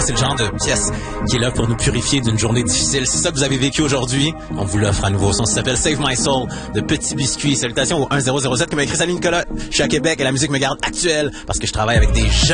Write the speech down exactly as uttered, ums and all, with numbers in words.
c'est le genre de pièce qui est là pour nous purifier d'une journée difficile. C'est ça que vous avez vécu aujourd'hui. On vous l'offre à nouveau. Son s'appelle Save My Soul de Petit Biscuit. Salutations au un zéro zéro sept qui m'a écrit. Salut Nicolas, je suis à Québec et la musique me garde actuelle parce que je travaille avec des jeunes